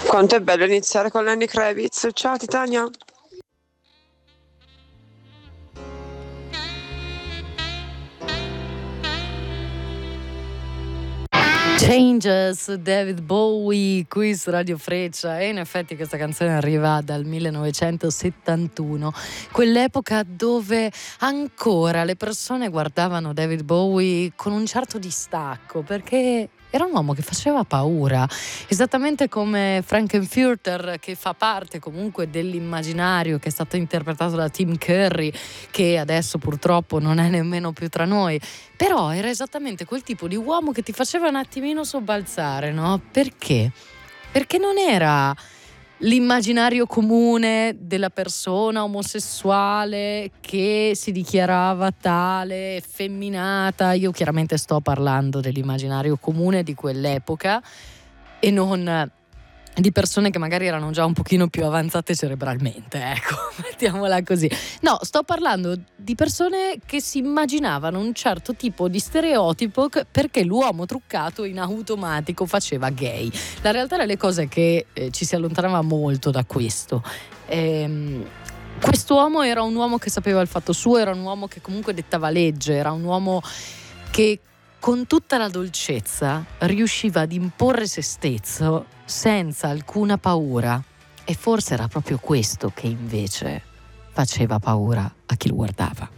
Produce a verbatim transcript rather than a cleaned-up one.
Quanto è bello iniziare con Lenny Kravitz. Ciao Titania. Changes, David Bowie qui su Radio Freccia. E in effetti questa canzone arriva dal millenovecentosettantuno, quell'epoca dove ancora le persone guardavano David Bowie con un certo distacco, perché era un uomo che faceva paura, esattamente come Frankenfurter, che fa parte comunque dell'immaginario, che è stato interpretato da Tim Curry, che adesso purtroppo non è nemmeno più tra noi. Però era esattamente quel tipo di uomo che ti faceva un attimino sobbalzare, no? Perché? Perché non era l'immaginario comune della persona omosessuale che si dichiarava tale, effeminata. Io chiaramente sto parlando dell'immaginario comune di quell'epoca e non di persone che magari erano già un pochino più avanzate cerebralmente, ecco, mettiamola così. No, sto parlando di persone che si immaginavano un certo tipo di stereotipo perché l'uomo truccato in automatico faceva gay. La realtà delle cose è che eh, ci si allontanava molto da questo. Ehm, quest'uomo era un uomo che sapeva il fatto suo, era un uomo che comunque dettava legge, era un uomo che con tutta la dolcezza riusciva ad imporre se stesso senza alcuna paura, e forse era proprio questo che invece faceva paura a chi lo guardava.